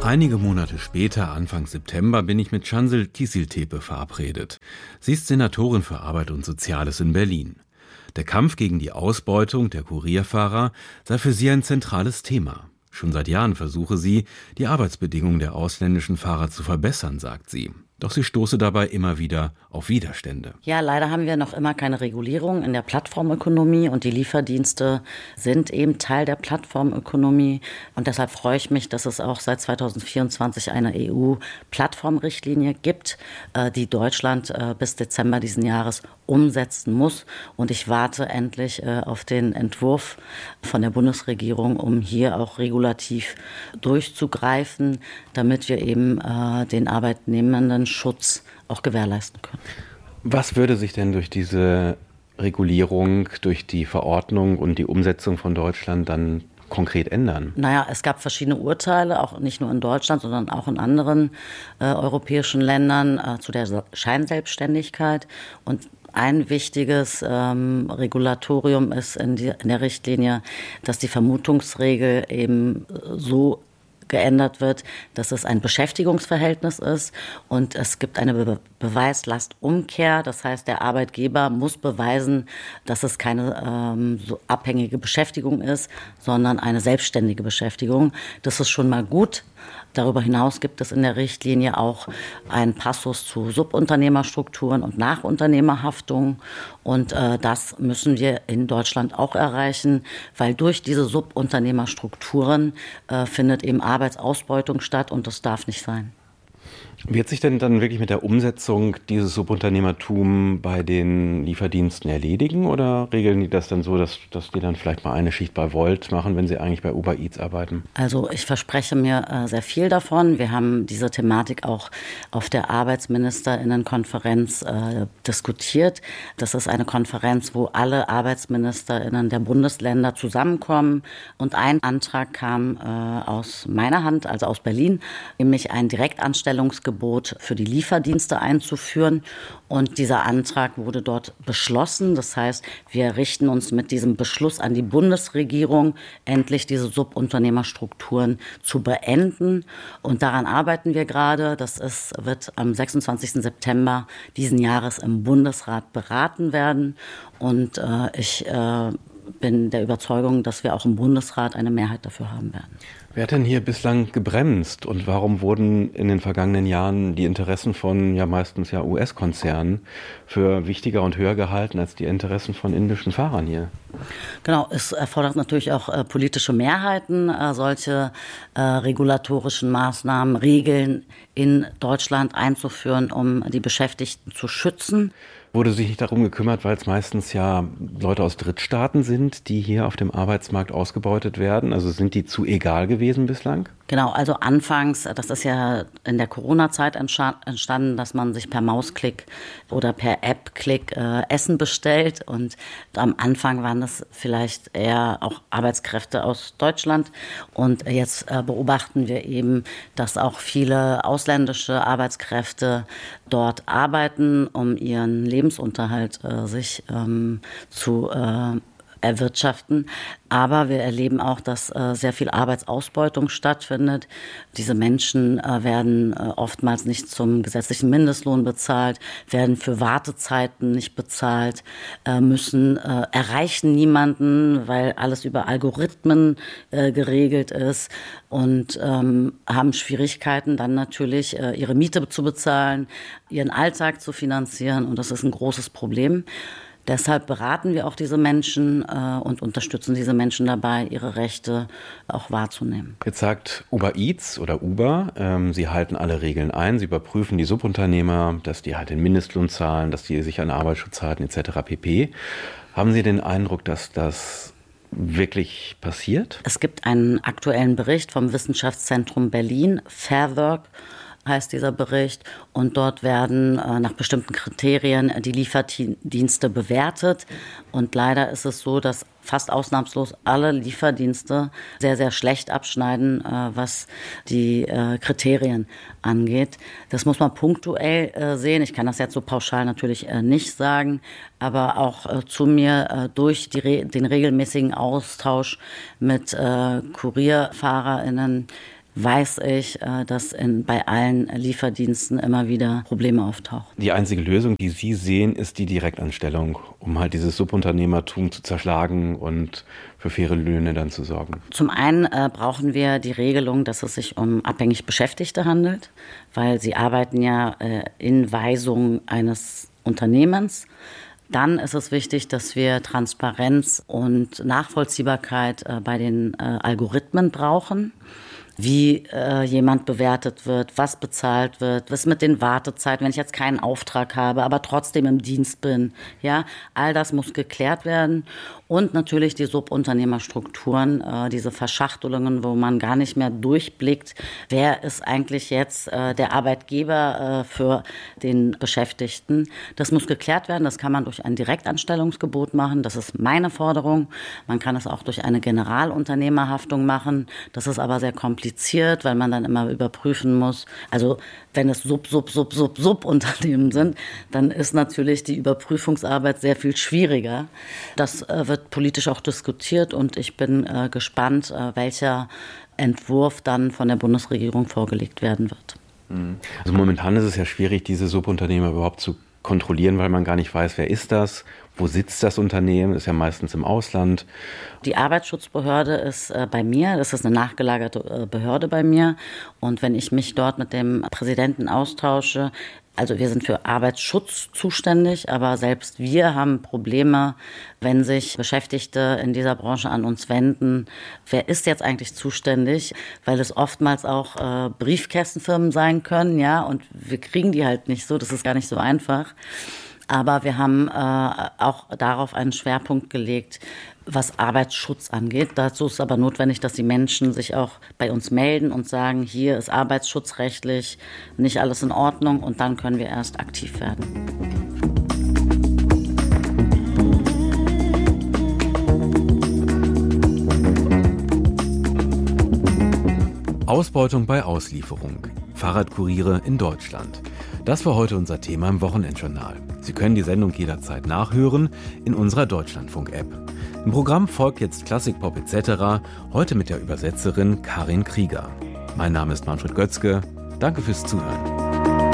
Einige Monate später, Anfang September, bin ich mit Şanzıl Kiciltepe verabredet. Sie ist Senatorin für Arbeit und Soziales in Berlin. Der Kampf gegen die Ausbeutung der Kurierfahrer sei für sie ein zentrales Thema. Schon seit Jahren versuche sie, die Arbeitsbedingungen der ausländischen Fahrer zu verbessern, sagt sie. Doch sie stoße dabei immer wieder auf Widerstände. Ja, leider haben wir noch immer keine Regulierung in der Plattformökonomie und die Lieferdienste sind eben Teil der Plattformökonomie. Und deshalb freue ich mich, dass es auch seit 2024 eine EU-Plattformrichtlinie gibt, die Deutschland bis Dezember diesen Jahres umsetzen muss. Und ich warte endlich auf den Entwurf von der Bundesregierung, um hier auch regulativ durchzugreifen, damit wir eben den Arbeitnehmenden Schutz auch gewährleisten können. Was würde sich denn durch diese Regulierung, durch die Verordnung und die Umsetzung von Deutschland dann konkret ändern? Naja, es gab verschiedene Urteile, auch nicht nur in Deutschland, sondern auch in anderen europäischen Ländern zu der Scheinselbstständigkeit. Und ein wichtiges Regulatorium ist in der Richtlinie, dass die Vermutungsregel eben so geändert wird, dass es ein Beschäftigungsverhältnis ist und es gibt eine Beweislastumkehr. Das heißt, der Arbeitgeber muss beweisen, dass es keine so abhängige Beschäftigung ist, sondern eine selbstständige Beschäftigung. Das ist schon mal gut. Darüber hinaus gibt es in der Richtlinie auch einen Passus zu Subunternehmerstrukturen und Nachunternehmerhaftung. Und das müssen wir in Deutschland auch erreichen, weil durch diese Subunternehmerstrukturen findet eben Arbeitsausbeutung statt und das darf nicht sein. Wird sich denn dann wirklich mit der Umsetzung dieses Subunternehmertum bei den Lieferdiensten erledigen oder regeln die das dann so, dass die dann vielleicht mal eine Schicht bei Wolt machen, wenn sie eigentlich bei Uber Eats arbeiten? Also ich verspreche mir sehr viel davon. Wir haben diese Thematik auch auf der Arbeitsministerinnenkonferenz diskutiert. Das ist eine Konferenz, wo alle Arbeitsministerinnen der Bundesländer zusammenkommen. Und ein Antrag kam aus meiner Hand, also aus Berlin, nämlich ein Direktanstellungsgebot für die Lieferdienste einzuführen. Und dieser Antrag wurde dort beschlossen. Das heißt, wir richten uns mit diesem Beschluss an die Bundesregierung, endlich diese Subunternehmerstrukturen zu beenden. Und daran arbeiten wir gerade. Wird am 26. September diesen Jahres im Bundesrat beraten werden. Und ich bin der Überzeugung, dass wir auch im Bundesrat eine Mehrheit dafür haben werden. Wer hat denn hier bislang gebremst und warum wurden in den vergangenen Jahren die Interessen von meistens US-Konzernen für wichtiger und höher gehalten als die Interessen von indischen Fahrern hier? Genau, es erfordert natürlich auch politische Mehrheiten, solche regulatorischen Maßnahmen, Regeln in Deutschland einzuführen, um die Beschäftigten zu schützen. Wurde sich nicht darum gekümmert, weil es meistens Leute aus Drittstaaten sind, die hier auf dem Arbeitsmarkt ausgebeutet werden? Also sind die zu egal gewesen bislang? Genau, also anfangs, das ist ja in der Corona-Zeit entstanden, dass man sich per Mausklick oder per App-Klick Essen bestellt. Und am Anfang waren das vielleicht eher auch Arbeitskräfte aus Deutschland. Und jetzt beobachten wir eben, dass auch viele ausländische Arbeitskräfte dort arbeiten, um ihren Lebensunterhalt sich zu erwirtschaften. Aber wir erleben auch, dass sehr viel Arbeitsausbeutung stattfindet. Diese Menschen werden oftmals nicht zum gesetzlichen Mindestlohn bezahlt, werden für Wartezeiten nicht bezahlt, erreichen niemanden, weil alles über Algorithmen geregelt ist und haben Schwierigkeiten dann natürlich ihre Miete zu bezahlen, ihren Alltag zu finanzieren und das ist ein großes Problem. Deshalb beraten wir auch diese Menschen und unterstützen diese Menschen dabei, ihre Rechte auch wahrzunehmen. Jetzt sagt Uber Eats oder Uber, sie halten alle Regeln ein, sie überprüfen die Subunternehmer, dass die halt den Mindestlohn zahlen, dass die sich an Arbeitsschutz halten etc. pp. Haben Sie den Eindruck, dass das wirklich passiert? Es gibt einen aktuellen Bericht vom Wissenschaftszentrum Berlin, Fair Work, heißt dieser Bericht. Und dort werden nach bestimmten Kriterien die Lieferdienste bewertet. Und leider ist es so, dass fast ausnahmslos alle Lieferdienste sehr, sehr schlecht abschneiden, was die Kriterien angeht. Das muss man punktuell sehen. Ich kann das jetzt so pauschal natürlich nicht sagen, aber auch zu mir durch den regelmäßigen Austausch mit KurierfahrerInnen weiß ich, dass bei allen Lieferdiensten immer wieder Probleme auftauchen. Die einzige Lösung, die Sie sehen, ist die Direktanstellung, um halt dieses Subunternehmertum zu zerschlagen und für faire Löhne dann zu sorgen. Zum einen brauchen wir die Regelung, dass es sich um abhängig Beschäftigte handelt, weil sie arbeiten ja in Weisung eines Unternehmens. Dann ist es wichtig, dass wir Transparenz und Nachvollziehbarkeit bei den Algorithmen brauchen. Wie jemand bewertet wird, was bezahlt wird, was mit den Wartezeiten, wenn ich jetzt keinen Auftrag habe, aber trotzdem im Dienst bin. Ja, all das muss geklärt werden. Und natürlich die Subunternehmerstrukturen, diese Verschachtelungen, wo man gar nicht mehr durchblickt, wer ist eigentlich jetzt der Arbeitgeber für den Beschäftigten. Das muss geklärt werden. Das kann man durch ein Direktanstellungsgebot machen. Das ist meine Forderung. Man kann es auch durch eine Generalunternehmerhaftung machen. Das ist aber sehr kompliziert, weil man dann immer überprüfen muss. Also wenn es Subunternehmen sind, dann ist natürlich die Überprüfungsarbeit sehr viel schwieriger. Das wird politisch auch diskutiert und ich bin gespannt, welcher Entwurf dann von der Bundesregierung vorgelegt werden wird. Also momentan ist es ja schwierig, diese Subunternehmer überhaupt zu kontrollieren, weil man gar nicht weiß, wer ist das, wo sitzt das Unternehmen, ist ja meistens im Ausland. Die Arbeitsschutzbehörde ist bei mir, das ist eine nachgelagerte Behörde bei mir und wenn ich mich dort mit dem Präsidenten austausche, also wir sind für Arbeitsschutz zuständig, aber selbst wir haben Probleme, wenn sich Beschäftigte in dieser Branche an uns wenden. Wer ist jetzt eigentlich zuständig? Weil es oftmals auch Briefkästenfirmen sein können, ja, und wir kriegen die halt nicht so, das ist gar nicht so einfach. Aber wir haben auch darauf einen Schwerpunkt gelegt, was Arbeitsschutz angeht. Dazu ist aber notwendig, dass die Menschen sich auch bei uns melden und sagen, hier ist arbeitsschutzrechtlich nicht alles in Ordnung und dann können wir erst aktiv werden. Ausbeutung bei Auslieferung. Fahrradkuriere in Deutschland. Das war heute unser Thema im Wochenendjournal. Sie können die Sendung jederzeit nachhören in unserer Deutschlandfunk-App. Im Programm folgt jetzt Klassikpop etc., heute mit der Übersetzerin Karin Krieger. Mein Name ist Manfred Götzke. Danke fürs Zuhören.